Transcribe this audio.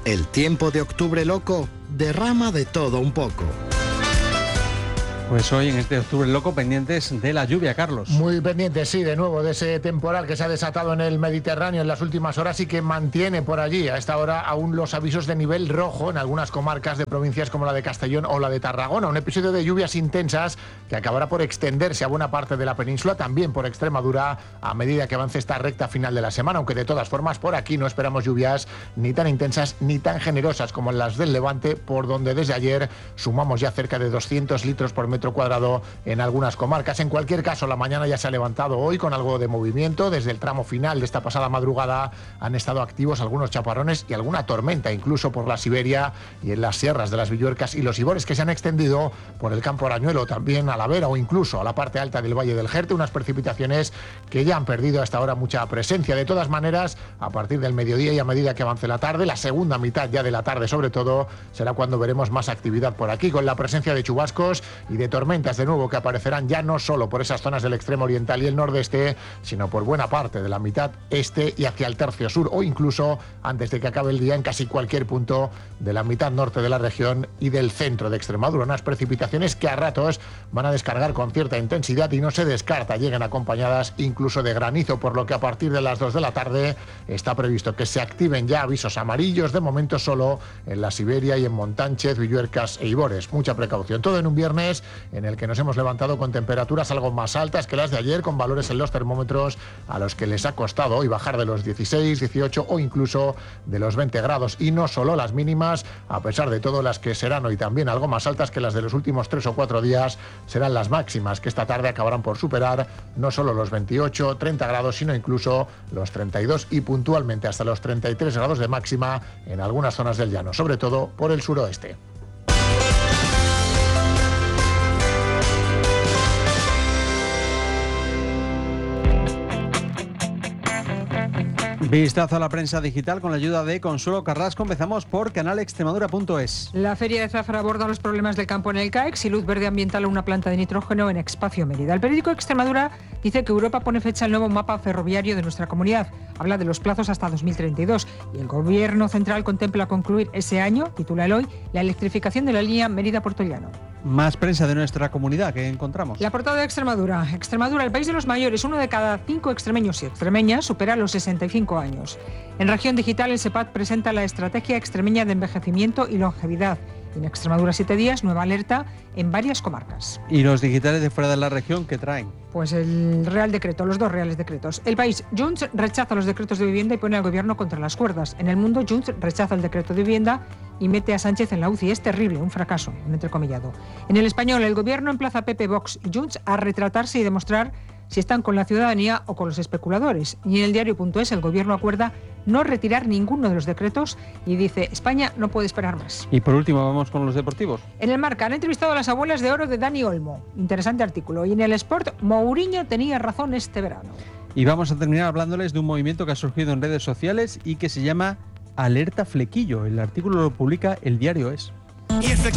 El tiempo de octubre loco derrama de todo un poco. Pues hoy en este octubre loco pendientes de la lluvia, Carlos. Muy pendientes, sí, de nuevo de ese temporal que se ha desatado en el Mediterráneo en las últimas horas y que mantiene por allí a esta hora aún los avisos de nivel rojo en algunas comarcas de provincias como la de Castellón o la de Tarragona. Un episodio de lluvias intensas que acabará por extenderse a buena parte de la península, también por Extremadura, a medida que avance esta recta final de la semana, aunque de todas formas por aquí no esperamos lluvias ni tan intensas ni tan generosas como las del Levante, por donde desde ayer sumamos ya cerca de 200 litros por metro cuadrado en algunas comarcas. En cualquier caso, la mañana ya se ha levantado hoy con algo de movimiento. Desde el tramo final de esta pasada madrugada han estado activos algunos chaparrones y alguna tormenta, incluso por la Siberia y en las sierras de las Villuercas y los Ibores, que se han extendido por el Campo Arañuelo, también a la Vera o incluso a la parte alta del Valle del Jerte, unas precipitaciones que ya han perdido hasta ahora mucha presencia. De todas maneras, a partir del mediodía y a medida que avance la tarde, la segunda mitad ya de la tarde sobre todo, será cuando veremos más actividad por aquí, con la presencia de chubascos y de tormentas de nuevo que aparecerán ya no solo por esas zonas del extremo oriental y el nordeste, sino por buena parte de la mitad este y hacia el tercio sur, o incluso antes de que acabe el día en casi cualquier punto de la mitad norte de la región y del centro de Extremadura. Unas precipitaciones que a ratos van a descargar con cierta intensidad y no se descarta lleguen acompañadas incluso de granizo, por lo que a partir de las 2 de la tarde está previsto que se activen ya avisos amarillos, de momento solo en la Siberia y en Montánchez, Villuercas e Ibores. Mucha precaución. Todo en un viernes en el que nos hemos levantado con temperaturas algo más altas que las de ayer, con valores en los termómetros a los que les ha costado hoy bajar de los 16, 18 o incluso de los 20 grados. Y no solo las mínimas, a pesar de todo, las que serán hoy también algo más altas que las de los últimos 3 o 4 días, serán las máximas, que esta tarde acabarán por superar no solo los 28, 30 grados, sino incluso los 32 y puntualmente hasta los 33 grados de máxima en algunas zonas del llano, sobre todo por el suroeste. Vistazo a la prensa digital con la ayuda de Consuelo Carrasco. Empezamos por canalextremadura.es. La Feria de Zafra aborda los problemas del campo en el CAEX y luz verde ambiental a una planta de nitrógeno en Espacio Mérida. El periódico Extremadura dice que Europa pone fecha al nuevo mapa ferroviario de nuestra comunidad. Habla de los plazos hasta 2032 y el Gobierno central contempla concluir ese año, titula el Hoy, la electrificación de la línea Mérida-Puerto Llano. Más prensa de nuestra comunidad que encontramos. La portada de Extremadura. Extremadura, el país de los mayores. 1 de cada 5 extremeños y extremeñas supera los 65 años. En región digital, el SEPAD presenta la estrategia extremeña de envejecimiento y longevidad. En Extremadura 7 días, nueva alerta en varias comarcas. ¿Y los digitales de fuera de la región qué traen? Pues el Real Decreto, los 2 reales decretos. El país, Junts rechaza los decretos de vivienda y pone al gobierno contra las cuerdas. En el mundo, Junts rechaza el decreto de vivienda y mete a Sánchez en la UCI. Es terrible, un fracaso, un entrecomillado. En el Español, el gobierno emplaza a PP, Vox y Junts a retratarse y demostrar si están con la ciudadanía o con los especuladores. Y en el diario.es el gobierno acuerda no retirar ninguno de los decretos y dice, España no puede esperar más. Y por último vamos con los deportivos. En el Marca han entrevistado a las abuelas de oro de Dani Olmo. Interesante artículo. Y en el Sport, Mourinho tenía razón este verano. Y vamos a terminar hablándoles de un movimiento que ha surgido en redes sociales y que se llama Alerta Flequillo. El artículo lo publica el diario.es.